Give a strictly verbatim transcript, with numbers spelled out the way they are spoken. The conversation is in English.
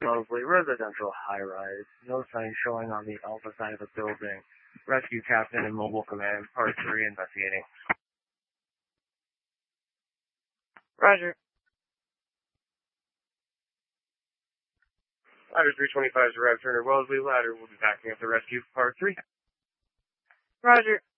Wellesley residential high-rise. No sign showing on the alpha side of the building. Rescue captain and mobile command. Part three investigating. Roger. Ladder three twenty-five is arrived. Turner Wellesley. Ladder will be backing up the rescue. Part three. Roger.